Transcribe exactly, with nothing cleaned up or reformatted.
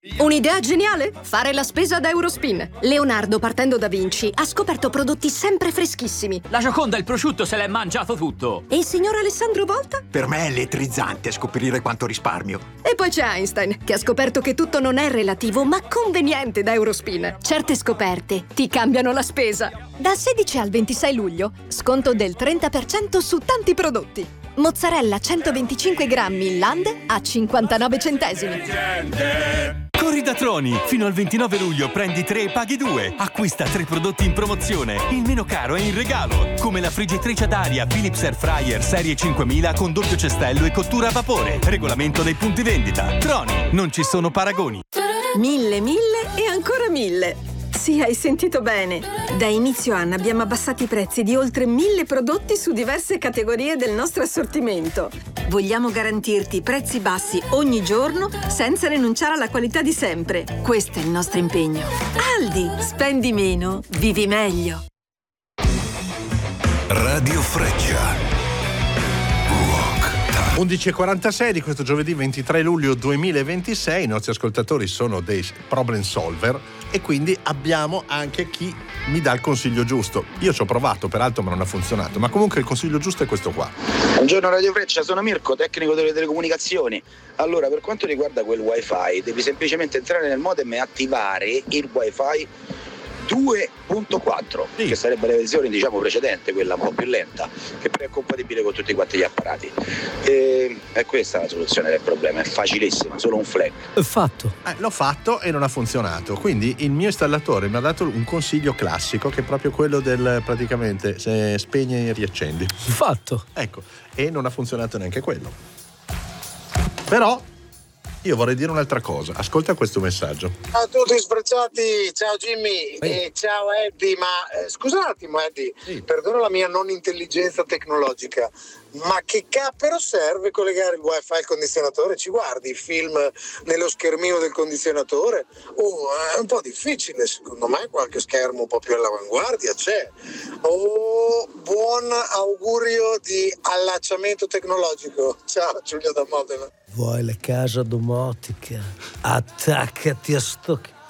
Un'idea geniale? Fare la spesa ad Eurospin. Leonardo, partendo da Vinci, ha scoperto prodotti sempre freschissimi. La Gioconda il prosciutto se l'è mangiato tutto. E il signor Alessandro Volta? Per me è elettrizzante scoprire quanto risparmio. E poi c'è Einstein, che ha scoperto che tutto non è relativo, ma conveniente da Eurospin. Certe scoperte ti cambiano la spesa. Dal sedici al ventisei luglio, sconto del trenta per cento su tanti prodotti. Mozzarella centoventicinque grammi in Land a cinquantanove centesimi. Corri da Troni! Fino al ventinove luglio prendi tre e paghi due. Acquista tre prodotti in promozione. Il meno caro è in regalo. Come la friggitrice ad aria Philips Air Fryer serie cinquemila con doppio cestello e cottura a vapore. Regolamento nei punti vendita. Troni, non ci sono paragoni. Mille, mille e ancora mille. Sì, hai sentito bene. Da inizio anno abbiamo abbassato i prezzi di oltre mille prodotti su diverse categorie del nostro assortimento. Vogliamo garantirti prezzi bassi ogni giorno senza rinunciare alla qualità di sempre. Questo è il nostro impegno. Aldi, spendi meno, vivi meglio. Radio Freccia. undici e quarantasei di questo giovedì ventitré luglio duemilaventisei. I nostri ascoltatori sono dei problem solver e quindi abbiamo anche chi mi dà il consiglio giusto. Io ci ho provato, peraltro, ma non ha funzionato. Ma comunque il consiglio giusto è questo qua. Buongiorno Radio Freccia, sono Mirko, tecnico delle telecomunicazioni. Allora, per quanto riguarda quel wifi, devi semplicemente entrare nel modem e attivare il wifi due punto quattro, sì, che sarebbe la versione diciamo precedente, quella un po' più lenta, che però è compatibile con tutti quanti gli apparati. E è questa la soluzione del problema, è facilissima, solo un flag. Fatto. Eh, l'ho fatto e non ha funzionato, quindi il mio installatore mi ha dato un consiglio classico, che è proprio quello del praticamente se spegni e riaccendi. Fatto. Ecco, e non ha funzionato neanche quello. Però io vorrei dire un'altra cosa. Ascolta questo messaggio. Ciao a tutti sfrecciati, ciao Jimmy e ciao Eddie, ma eh, scusa un attimo Eddie, sì. Perdona la mia non intelligenza tecnologica, ma che cappero serve collegare il wifi al condizionatore? Ci guardi il film nello schermino del condizionatore? Oh, è un po' difficile, secondo me qualche schermo un po' più all'avanguardia c'è. Oh, buon augurio di allacciamento tecnologico. Ciao Giulio da Modena. Vuoi la casa domotica? Attaccati a sto...